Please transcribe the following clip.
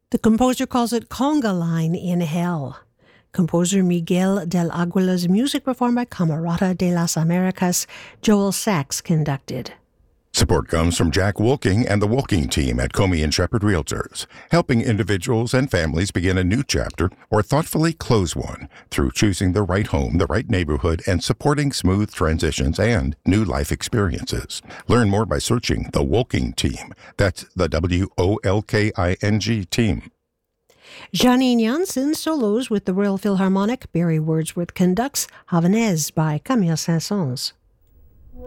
The composer calls it Conga Line in Hell. Composer Miguel del Aguilar's music performed by Camerata de las Americas. Joel Sachs conducted. Support comes from Jack Wolking and the Wolking team at Comey and Shepherd Realtors, helping individuals and families begin a new chapter or thoughtfully close one through choosing the right home, the right neighborhood, and supporting smooth transitions and new life experiences. Learn more by searching the Wolking team. That's the WOLKING team. Janine Janssen solos with the Royal Philharmonic. Barry Wordsworth conducts Havanaise by Camille Saint-Saëns.